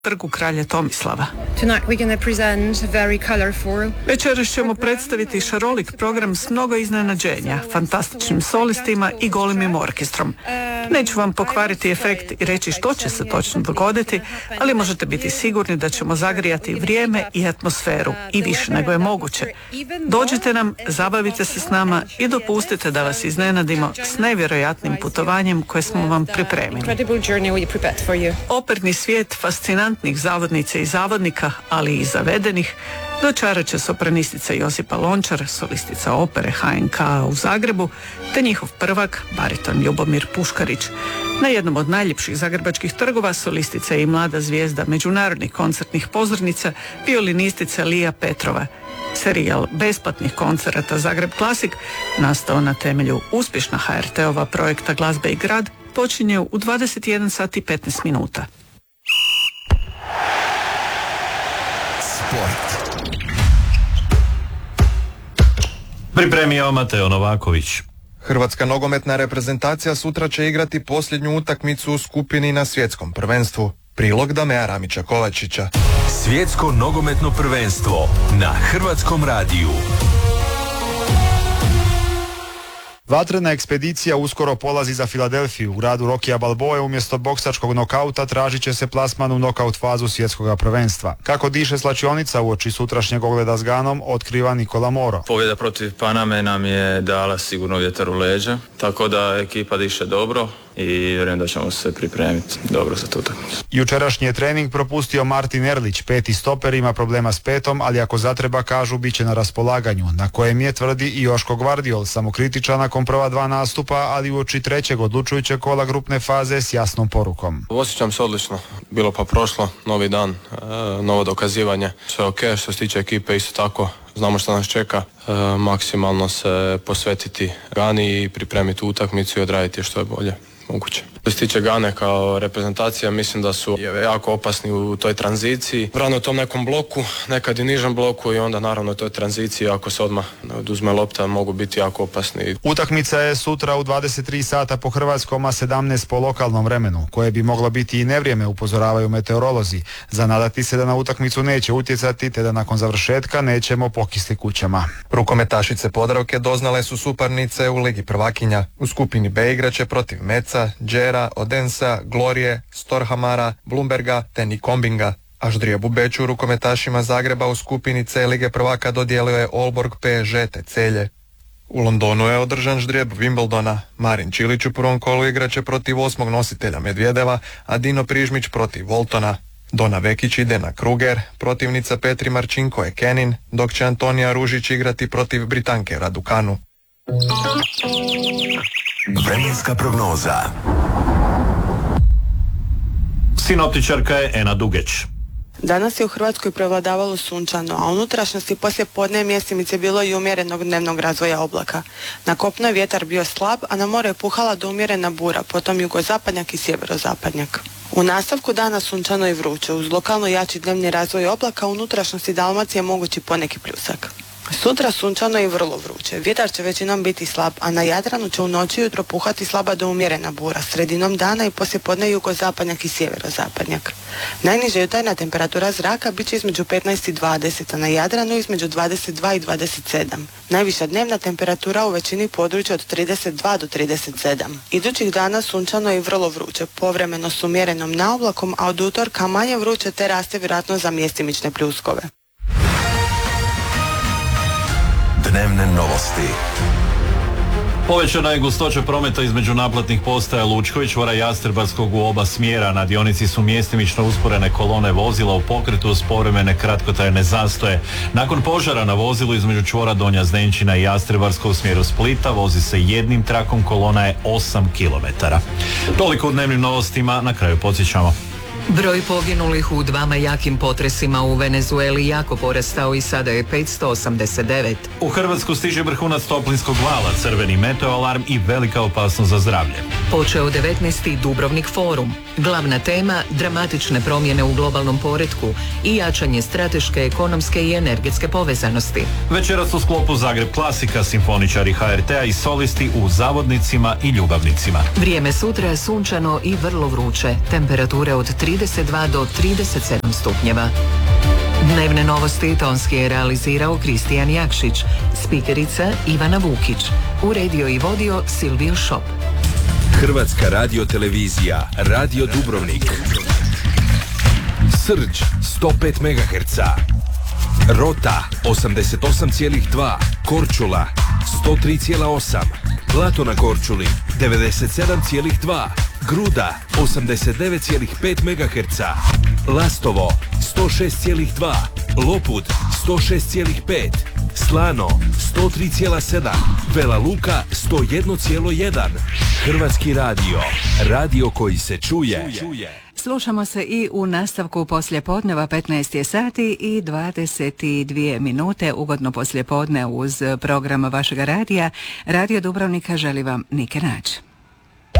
Trgu kralja Tomislava. Večeras ćemo predstaviti šarolik program s mnogo iznenađenja, fantastičnim solistima i golemim orkestrom. Neću vam pokvariti efekt i reći što će se točno dogoditi, ali možete biti sigurni da ćemo zagrijati vrijeme i atmosferu i više nego je moguće. Dođite nam, zabavite se s nama i dopustite da vas iznenadimo s nevjerojatnim putovanjem koje smo vam pripremili. Operni svijet fascinantnih zavodnica i zavodnika, ali i zavedenih, dočarat će sopranistica Josipa Lončar, solistica opere HNK u Zagrebu, te njihov prvak, bariton Ljubomir Puškarić. Na jednom od najljepših zagrebačkih trgova solistica je i mlada zvijezda međunarodnih koncertnih pozornica, violinistica Lija Petrova. Serijal besplatnih koncerata Zagreb Klasik, nastao na temelju uspješna HRT-ova projekta Glazbe i grad, počinje u 21 sat i 15 minuta. Sport. Pripremio Mateo Novaković. Hrvatska nogometna reprezentacija sutra će igrati posljednju utakmicu u skupini na svjetskom prvenstvu. Prilog Damea Ramića Kovačića. Svjetsko nogometno prvenstvo na Hrvatskom radiju. Vatrena ekspedicija uskoro polazi za Filadelfiju. U gradu Rokija Balboe umjesto boksačkog nokauta tražit će se plasman u nokaut fazu svjetskog prvenstva. Kako diše slačionica uoči sutrašnjeg ogleda s Ganom, otkriva Nikola Moro. Pobjeda protiv Paname nam je dala sigurno vjetar u leđa, tako da ekipa diše dobro i vjerujem da ćemo se pripremiti dobro za tu utakmicu. Jučerašnji je trening propustio Martin Erlić, peti stoper, ima problema s petom, ali ako zatreba, kažu, bit će na raspolaganju, na kojem je, tvrdi i Joško Gvardiol, samokritičan nakon prva dva nastupa, ali uoči trećeg odlučujućeg kola grupne faze s jasnom porukom. Osjećam se odlično, bilo pa prošlo, novi dan, novo dokazivanje, sve ok, što se tiče ekipe isto tako. Znamo što nas čeka, maksimalno se posvetiti Gani i pripremiti utakmicu i odraditi što je bolje moguće. Što se tiče Gane kao reprezentacija, mislim da su jako opasni u toj tranziciji. Vrano u tom nekom bloku, nekad i nižem bloku i onda naravno u toj tranziciji ako se odmah oduzme lopta mogu biti jako opasni. Utakmica je sutra u 23 sata po hrvatskom, a 17 po lokalnom vremenu, koje bi moglo biti i nevrijeme, upozoravaju meteorolozi. Za nadati se da na utakmicu neće utjecati, te da nakon završetka nećemo pokisti kućama. Rukometašice Podravke doznale su suparnice u Ligi prvakinja. U skupini B igraće protiv Meca, Đera, Odensa, Glorije, Storhamara, Blumberga te Nikombinga. A ždrijeb u Beču rukometašima Zagreba u skupini C Lige prvaka dodijelio je Aalborg, PSG te Celje. U Londonu je održan ždrijeb Wimbledona. Marin Čilić u prvom kolu igraće protiv 8. nositelja Medvedeva, a Dino Prižmić protiv Voltona. Dona Vekić ide na Kruger, protivnica Petri Marčinko je Kenin, dok će Antonija Ružić igrati protiv Britanke Raducanu. Vremenska prognoza. Sinoptičarka je Ena Dugeć. Danas je u Hrvatskoj prevladavalo sunčano, a unutrašnjosti poslije podne mjestimice bilo i umjerenog dnevnog razvoja oblaka. Na kopnu je vjetar bio slab, a na more je puhala do umjerena bura, potom jugozapadnjak i sjeverozapadnjak. U nastavku dana sunčano i vruće, uz lokalno jači dnevni razvoj oblaka, u unutrašnjosti Dalmacije mogući poneki pljusak. Sutra sunčano i vrlo vruće. Vjetar će većinom biti slab, a na Jadranu će u noći i jutro puhati slaba do umjerena bura. Sredinom dana i poslijepodne jugozapadnjak i sjeverozapadnjak. Najniža jutarnja temperatura zraka bit će između 15 i 20, a na Jadranu između 22 i 27. Najviša dnevna temperatura u većini područja od 32 do 37. Idućih dana sunčano i vrlo vruće, povremeno s umjerenom naoblakom, a od utorka manje vruće te raste vjerojatno za mjestimične pljuskove. Dnevne novosti. Povećana je gustoća prometa između naplatnih postaja Lučković, čvora Jastrebarskog u oba smjera. Na dionici su mjestimično usporene kolone vozila u pokretu uz povremene kratkotrajne zastoje. Nakon požara na vozilu između čvora Donja Zdenčina i Jastrebarskog u smjeru Splita vozi se jednim trakom, kolona je 8 km. Toliko u dnevnim novostima, na kraju podsjećamo. Broj poginulih u dvama jakim potresima u Venezueli jako porastao i sada je 589. U Hrvatsku stiže vrhunac toplinskog vala, crveni meteoalarm i velika opasnost za zdravlje. Počeo 19. Dubrovnik forum. Glavna tema dramatične promjene u globalnom poretku i jačanje strateške, ekonomske i energetske povezanosti. Večeras u sklopu Zagreb klasika, simfoničari HRT-a i solisti u Zavodnicima i Ljubavnicima. Vrijeme sutra sunčano i vrlo vruće. Temperature od 32 do 37 stupnjeva. Dnevne novosti tonski je realizirao Kristijan Jakšić, spikerica Ivana Vukić, uredio i vodio Silvio Šop. Hrvatska radiotelevizija, Radio Dubrovnik. Srđ 105 MHz. Rota 88,2. Korčula 103,8. Blato na Korčuli 97,2. Gruda 89,5 MHz. Lastovo 106,2. Lopud 106,5. Slano 103,7. Vela Luka 101,1. Hrvatski radio. Radio koji se čuje. Slušamo se i u nastavku poslijepodneva 15 je sati i 22 minute. Ugodno poslijepodne uz program vašega radija. Radio Dubrovnika želi vam Nike Nađ.